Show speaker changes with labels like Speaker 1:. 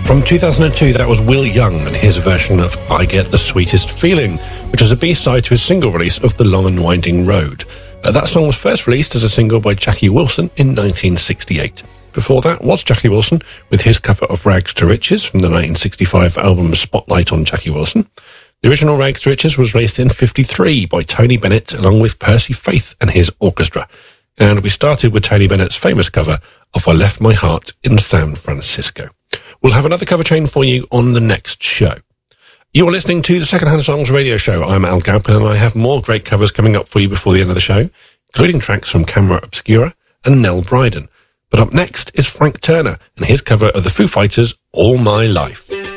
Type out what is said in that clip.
Speaker 1: From 2002, that was Will Young and his version of I Get the Sweetest Feeling, which was a B-side to his single release of The Long and Winding Road. That song was first released as a single by Jackie Wilson in 1968. Before that was Jackie Wilson with his cover of Rags to Riches from the 1965 album Spotlight on Jackie Wilson. The original Rags to Riches was released in 1953 by Tony Bennett along with Percy Faith and his orchestra. And we started with Tony Bennett's famous cover of I Left My Heart in San Francisco. We'll have another cover chain for you on the next show. You are listening to the Secondhand Songs radio show. I'm Al Galpin and I have more great covers coming up for you before the end of the show, including tracks from Camera Obscura and Nell Bryden. But up next is Frank Turner and his cover of the Foo Fighters' All My Life.